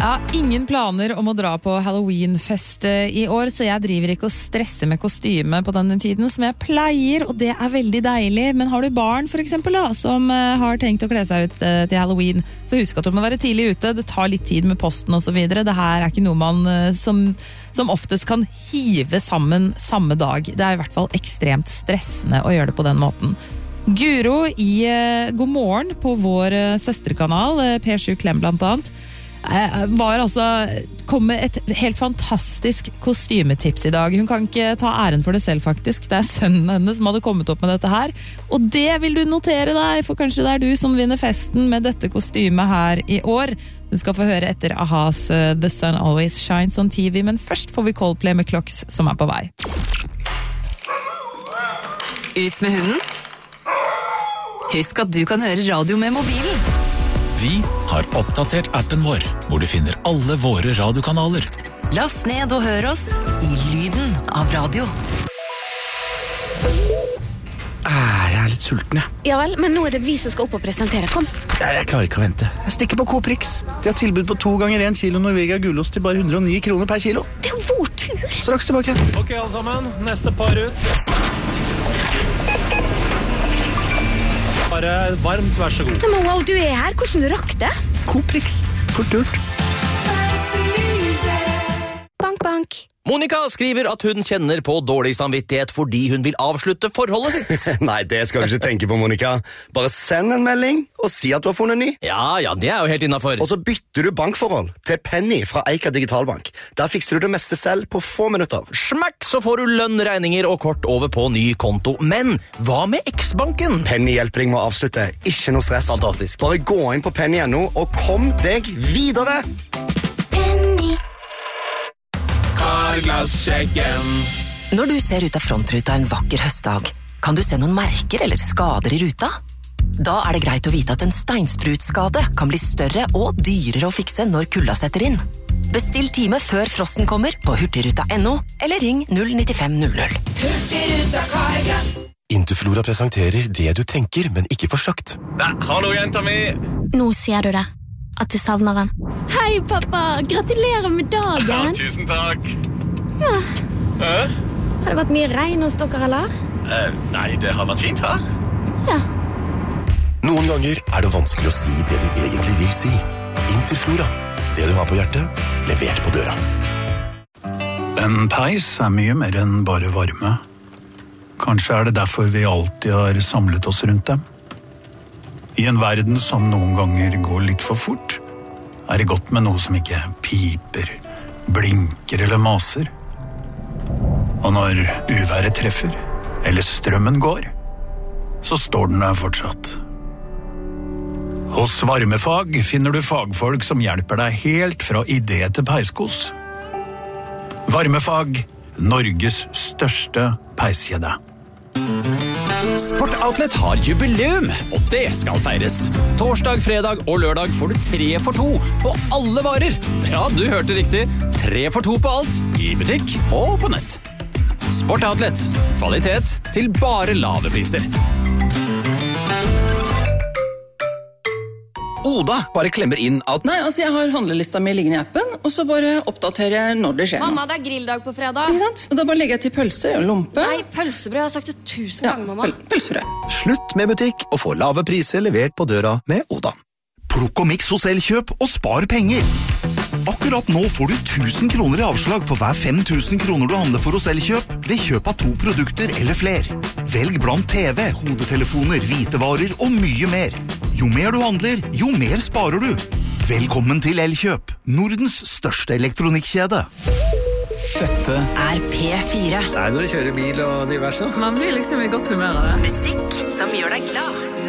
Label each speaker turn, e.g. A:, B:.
A: Ja, ingen planer om å dra på Halloween-fest I år, så jeg driver ikke og stresser med kostyme på denne tiden som jeg pleier, og det veldig deilig. Men har du barn for eksempel da, som har tenkt å kle seg ut til Halloween, så husk at du må være tidlig ute, det tar litt tid med posten og så videre. Det her ikke noe man som oftest kan hive sammen samme dag. Det I hvert fall ekstremt stressende å gjøre det på den måten. Guro I God morgen på vår søsterkanal, P7 Klem blant annet, kom med et helt fantastisk kostymetips I dag. Hun kan ikke ta æren for det selv faktisk. Det sønnen hennes som hadde kommet opp med dette her. Og det vil du notere deg, for kanskje det du som vinner festen med dette kostymet her I år. Du skal få høre etter Ahas The Sun Always Shines on TV, men først får vi Coldplay med Clocks som på vei.
B: Ut med hunden. Husk at du kan høre radio med mobilen.
C: Vi har oppdatert appen vår, hvor du finner alle våre radiokanaler.
B: Last ned og hør oss I lyden av radio.
D: Jeg litt sulten,
E: Ja vel, men nå det vi som skal opp og presentere, kom.
D: Jeg klarer ikke å vente. Jeg stikker på Coprix. De har tilbud på 2 ganger 1 kilo Norvegia gulost til bare 109 kroner per kilo.
E: Det vår tur.
D: Straks tilbake.
F: Ok, alle sammen. Neste par ut. Bare varmt, vær så god.
E: Men wow, du her. Hvordan du rakk det?
D: Coprix. Fort gjort.
E: Bank, bank.
G: Monica skriver at hun kjenner på dårlig samvittighet fordi hun vil avslutte forholdet sitt.
H: Nei, det skal du ikke tenke på, Monica. Bare send en melding og si at du har funnet ny.
G: Ja, det jo helt innenfor.
H: Og så bytter du bankforhold til Penny fra Eika Digitalbank. Der fikser du det meste selv på få minutter.
G: Smakk, så får du lønn, regninger og kort over på ny konto. Men hva med X-banken?
H: Penny hjelper deg med å avslutte. Ikke noe stress.
G: Fantastisk.
H: Bare gå inn på Penny.no og kom deg videre.
B: Når du ser ut av frontruta en vakker høstdag, kan du se noen merker eller skader I ruta? Da det greit å vite at en steinsprutskade kan bli større og dyrere å fikse når kulda setter inn. Bestill time før frosten kommer på hurtigruta.no eller ring 09500.
I: Hurtigruta Carglass.
J: Interflora presenterer det du tenker, men ikke får sagt.
F: Hallo, jenta mi!
E: Nå sier du det. At du savner han. Hei, pappa! Gratulerer med dagen!
F: Tusen takk!
E: Ja. Har det vært mye regn hos dere, eller?
F: Nei, det har vært fint her.
E: Ja.
J: Noen ganger det vanskelig å si det du egentlig vil si. Interflora. Det du har på hjertet, levert på døra.
K: En peis mye mer enn bare varme. Kanskje det derfor vi alltid har samlet oss rundt dem. I en verden som noen ganger går litt for fort, det godt med noe som ikke piper, blinker eller maser. Og når uværet treffer, eller strømmen går, så står den der fortsatt. Hos Varmefag finner du fagfolk som hjelper deg helt fra idé til peiskos. Varmefag, Norges største peiskjede.
L: Sport Outlet har jubileum, og det skal feires. Torsdag, fredag og lørdag får du 3 for 2 på alle varer. Ja, du hørte riktig. 3 for 2 på alt, I butikk og på nett. Sport Outlet. Kvalitet til bare lave priser.
M: Oda bare klemmer inn at...
N: Nei, altså jeg har handlelista mi liggende I appen, og så bare oppdaterer jeg når det skjer.
O: Mamma, det grilldag på fredag.
N: Ikke sant? Og da bare legger jeg til pølse og lompe.
O: Nei, pølsebrød, jeg har sagt det 1000 ganger, mamma.
N: Pølsebrød.
J: Slutt med butikk og få lave priser levert på døra med Oda.
P: Plukk og mix hos Elkjøp og spar penger. Akkurat nå får du 1000 kroner I avslag for hver 5000 kroner du handler for hos Elkjøp ved kjøp av 2 produkter eller fler. Velg blant TV, hodetelefoner, hvitevarer og mye mer. Jo mer du handler, jo mer sparer du. Velkommen til Elkjøp, Nordens største elektronikkjede.
B: Dette P4.
H: Nei, når du kjører bil og diverse.
A: Man blir liksom I godt humør av det.
B: Musikk som gjør deg glad.